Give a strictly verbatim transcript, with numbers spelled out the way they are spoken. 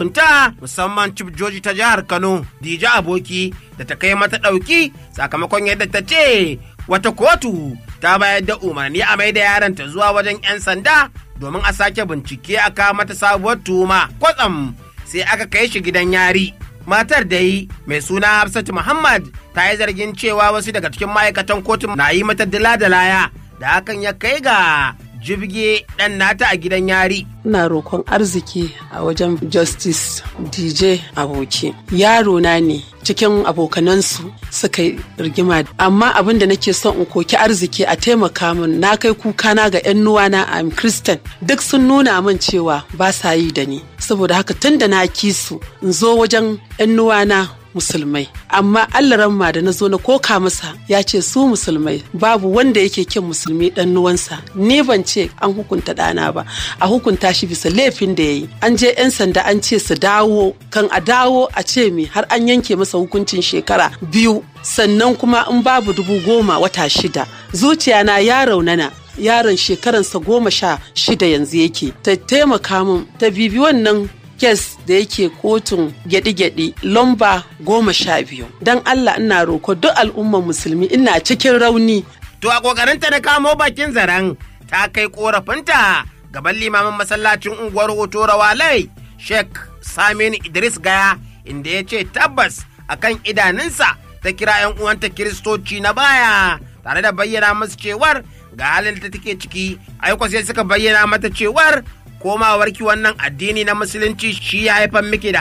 mahukunta musamman Chief Joji ta jihar Kano Dija Aboki da ta kai mata ɗauki sakamakon yadda ta ce wata kotu ta bayar da umarni a mai da yaronta zuwa wajen 'yan sanda domin a sake bincike a kawo mata sabuwar tuhuma. Kwatsam sai aka kai shi gidan yari. Matar dai mai suna Hafsatu Muhammad ta yi zargin cewa wasu daga cikin ma'aikatan kotun na yi mata dila-dalaya da hakan ya kai ga jibge ɗan nata a gidan yari. Ina roƙon arziki a wajen Justice D J Aboki. Yaro na ne cikin abokanansu suka yi rigima. Amma abin da nake son in koki arziki a taimaka min, na kai kuka na ga 'yan nuwana I'm Christian. Duk sun nuna min cewa ba sa yi da ni. Saboda haka tun da na kisu in zo wajen 'yan nuwana musulmai, amma Allah ramma da na zo na koka masa ya ce su musulmai babu wanda yake kin musulmi dan nuwansa. Ni ban ce an hukunta dana ba, a hukunta shi bisa laifin da yayi. An je 'yan sanda an ce su dawo, kan a dawo a ce mi har an yanke masa hukuncin shekara biyu, sannan kuma in babu dubu goma wata shida. Zuciya na ya raunana, yaron shekaransa goma sha shida yanzu yake. Ta taimaka min ta bibi wannan kes da yake kotun gyaɗi-gyaɗi lamba goma sha biyu. Don Allah ina roko duk al'ummar musulmi ina cikin rauni. To a ƙoƙarinta na kamo bakin zaren ta kai ƙorafinta gaban limamin masallacin unguwar Hotora Walai Sheikh Saminu Idris Gaya, inda ya ce tabbas akan idanunsa ta kira 'yan uwanta Kiristoci na baya tare da bayyana musu cewar ga halin da take ciki. Aiko sai suka bayyana mata cewar komawarki wannan addini na musulunci shi ya haifar miki da